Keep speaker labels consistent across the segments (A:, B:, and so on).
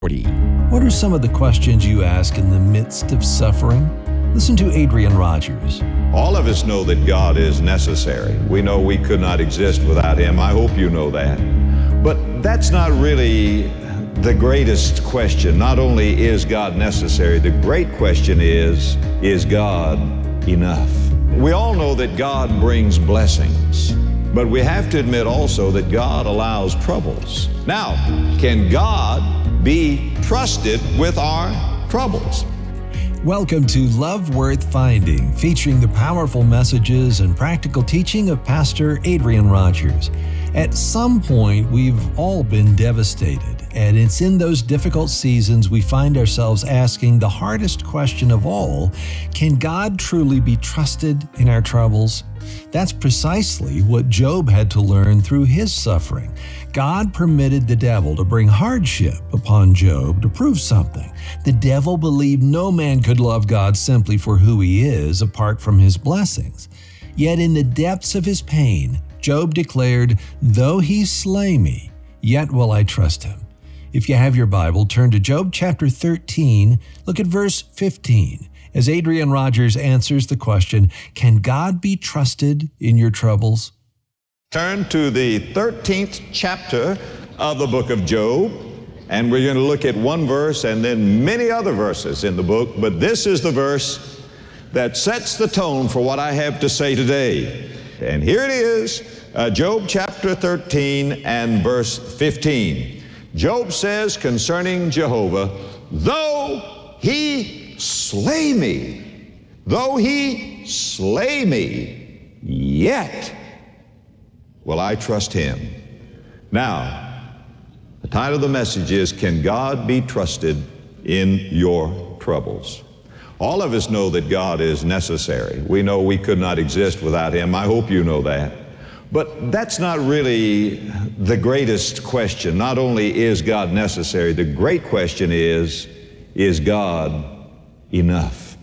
A: 40. What are some of the questions you ask in the midst of suffering? Listen to Adrian Rogers.
B: All of us know that God is necessary. We know we could not exist without Him. I hope you know that. But that's not really the greatest question. Not only is God necessary, the great question is God enough? We all know that God brings blessings, but we have to admit also that God allows troubles. Now, can God be trusted with our troubles?
A: Welcome to Love Worth Finding, featuring the powerful messages and practical teaching of Pastor Adrian Rogers. At some point, we've all been devastated, and it's in those difficult seasons we find ourselves asking the hardest question of all: can God truly be trusted in our troubles? That's precisely what Job had to learn through his suffering. God permitted the devil to bring hardship upon Job to prove something. The devil believed no man could love God simply for who he is, apart from his blessings. Yet in the depths of his pain, Job declared, "Though he slay me, yet will I trust him." If you have your Bible, turn to Job chapter 13, look at verse 15. As Adrian Rogers answers the question, can God be trusted in your troubles?
B: Turn to the 13th chapter of the book of Job, and we're going to look at one verse and then many other verses in the book, but this is the verse that sets the tone for what I have to say today. And here it is, Job chapter 13 and verse 15. Job says concerning Jehovah, "Though he slay me, though he slay me, yet will I trust him." Now, the title of the message is, can God be trusted in your troubles? All of us know that God is necessary. We know we could not exist without Him. I hope you know that. But that's not really the greatest question. Not only is God necessary, the great question is God enough?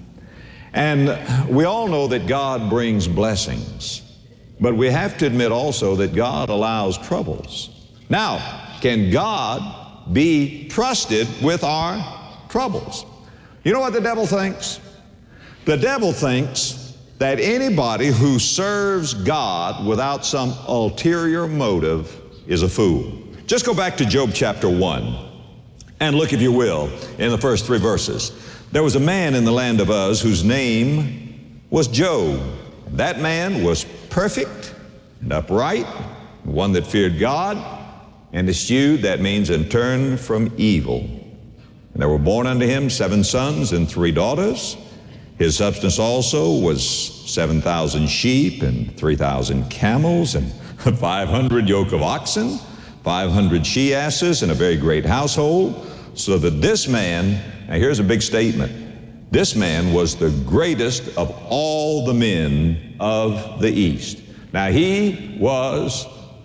B: And we all know that God brings blessings, but we have to admit also that God allows troubles. Now, can God be trusted with our troubles? You know what the devil thinks? The devil thinks that anybody who serves God without some ulterior motive is a fool. Just go back to Job chapter 1 and look, if you will, in the first 3 verses. There was a man in the land of Uz whose name was Job. That man was perfect and upright, one that feared God, and eschewed, that means, and turned from evil. And there were born unto him 7 sons and 3 daughters. His substance also was 7,000 sheep and 3,000 camels and 500 yoke of oxen, 500 she-asses, and a very great household. So that this man, now here's a big statement, this man was the greatest of all the men of the East. Now he was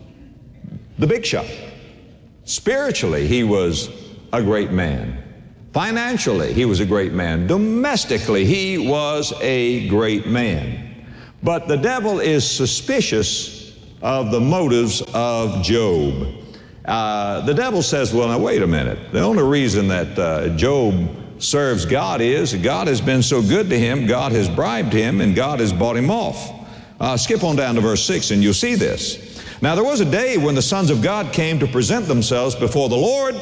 B: the big shot. Spiritually, he was a great man. Financially, he was a great man. Domestically, he was a great man. But the devil is suspicious of the motives of Job. The devil says, well, now wait a minute. The only reason that Job serves God is God has been so good to him, God has bribed him, and God has bought him off. Skip on down to verse 6 and you'll see this. Now there was a day when the sons of God came to present themselves before the Lord,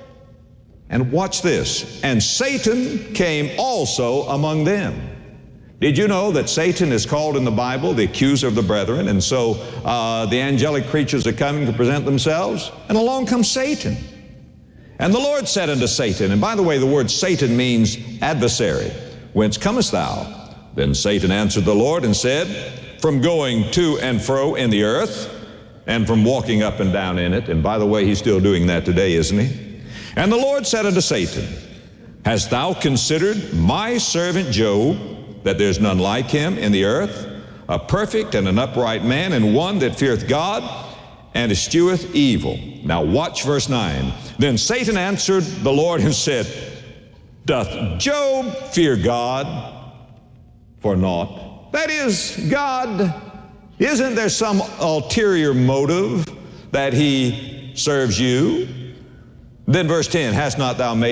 B: and watch this, and Satan came also among them. Did you know that Satan is called in the Bible the accuser of the brethren? And so the angelic creatures are coming to present themselves, and along comes Satan. And the Lord said unto Satan, and by the way, the word Satan means adversary. Whence comest thou? Then Satan answered the Lord and said, from going to and fro in the earth, and from walking up and down in it. And by the way, he's still doing that today, isn't he? And the Lord said unto Satan, hast thou considered my servant Job, that there's none like him in the earth, a perfect and an upright man, and one that feareth God and escheweth evil? Now watch verse 9. Then Satan answered the Lord and said, doth Job fear God for naught? That is, God, isn't there some ulterior motive that he serves you? Then verse 10, hast not thou made